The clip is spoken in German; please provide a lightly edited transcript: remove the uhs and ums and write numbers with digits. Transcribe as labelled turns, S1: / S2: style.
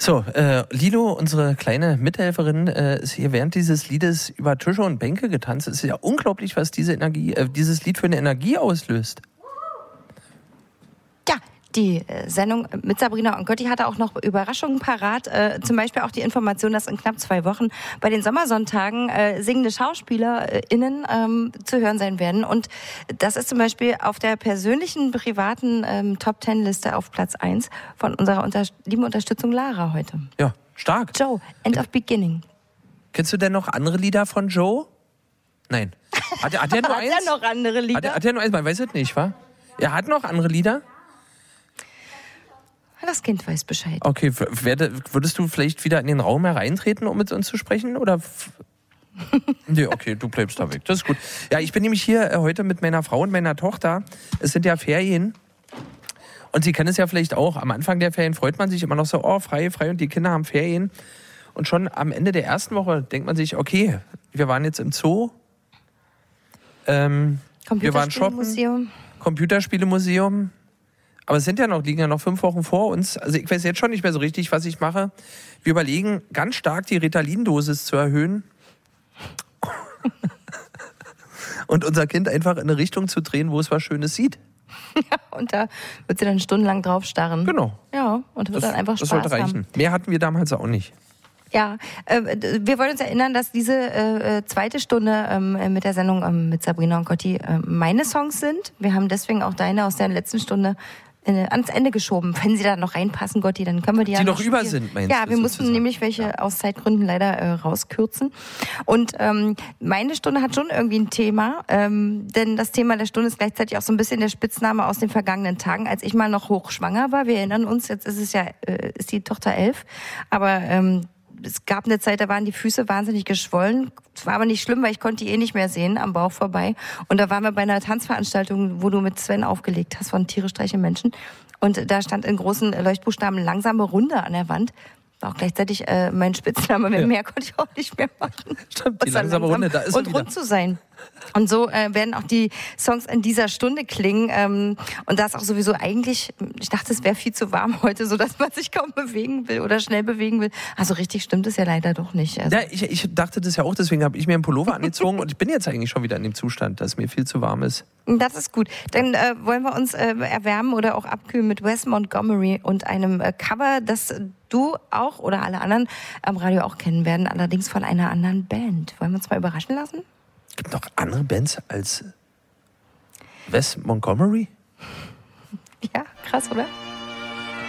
S1: So, Lido, unsere kleine Mithelferin, ist hier während dieses Liedes über Tische und Bänke getanzt. Es ist ja unglaublich, was dieses Lied für eine Energie auslöst.
S2: Ja, die Sendung mit Sabrina und Götti hatte auch noch Überraschungen parat. Zum Beispiel auch die Information, dass in knapp 2 Wochen bei den Sommersonntagen singende SchauspielerInnen zu hören sein werden. Und das ist zum Beispiel auf der persönlichen, privaten Top-10-Liste auf Platz 1 von unserer lieben Unterstützung Lara heute.
S1: Ja, stark.
S2: Joe, End of Beginning.
S1: Kennst du denn noch andere Lieder von Joe? Nein. Hat er nur
S2: Hat
S1: eins?
S2: er noch andere Lieder?
S1: Hat er nur eins? Man weiß es nicht, wa? Er hat noch andere Lieder?
S2: Das Kind weiß Bescheid.
S1: Okay, würdest du vielleicht wieder in den Raum hereintreten, um mit uns zu sprechen? Oder? Nee, okay, du bleibst da weg. Das ist gut. Ja, ich bin nämlich hier heute mit meiner Frau und meiner Tochter. Es sind ja Ferien. Und Sie kennen es ja vielleicht auch. Am Anfang der Ferien freut man sich immer noch so, oh, frei, und die Kinder haben Ferien. Und schon am Ende der ersten Woche denkt man sich, okay, wir waren jetzt im Zoo. Wir waren shoppen. Computerspielemuseum. Aber es liegen ja noch 5 Wochen vor uns. Also ich weiß jetzt schon nicht mehr so richtig, was ich mache. Wir überlegen, ganz stark die Ritalin-Dosis zu erhöhen. Und unser Kind einfach in eine Richtung zu drehen, wo es was Schönes sieht.
S2: Ja, und da wird sie dann stundenlang drauf starren.
S1: Genau.
S2: Ja, und wird dann einfach Spaß haben.
S1: Das sollte reichen. Mehr hatten wir damals auch nicht.
S2: Ja, wir wollen uns erinnern, dass diese zweite Stunde mit der Sendung mit Sabrina und Götti meine Songs sind. Wir haben deswegen auch deine aus der letzten Stunde ans Ende geschoben. Wenn sie da noch reinpassen, Gotti, dann können wir die ja noch
S1: über sind, meinst du?
S2: Ja, wir mussten nämlich welche aus Zeitgründen leider rauskürzen. Und meine Stunde hat schon irgendwie ein Thema, denn das Thema der Stunde ist gleichzeitig auch so ein bisschen der Spitzname aus den vergangenen Tagen, als ich mal noch hochschwanger war. Wir erinnern uns, jetzt ist die Tochter 11, aber es gab eine Zeit, da waren die Füße wahnsinnig geschwollen. Es war aber nicht schlimm, weil ich konnte die eh nicht mehr sehen, am Bauch vorbei. Und da waren wir bei einer Tanzveranstaltung, wo du mit Sven aufgelegt hast von Tiere streichen Menschen. Und da stand in großen Leuchtbuchstaben langsame Runde an der Wand. War auch gleichzeitig mein Spitzname. Mehr konnte ich auch nicht mehr machen.
S1: Stimmt, die langsame Runde, da ist
S2: und rund zu sein. Und so werden auch die Songs in dieser Stunde klingen. Und da ist auch sowieso eigentlich, ich dachte, es wäre viel zu warm heute, so dass man sich kaum bewegen will oder schnell bewegen will. Also richtig stimmt es ja leider doch nicht. Also
S1: ja, ich dachte das ja auch, deswegen habe ich mir einen Pullover angezogen und ich bin jetzt eigentlich schon wieder in dem Zustand, dass mir viel zu warm ist.
S2: Das ist gut. Dann wollen wir uns erwärmen oder auch abkühlen mit Wes Montgomery und einem Cover, das du auch oder alle anderen am Radio auch kennen werden, allerdings von einer anderen Band. Wollen wir uns mal überraschen lassen?
S1: Gibt noch andere Bands als Wes Montgomery?
S2: Ja, krass, oder?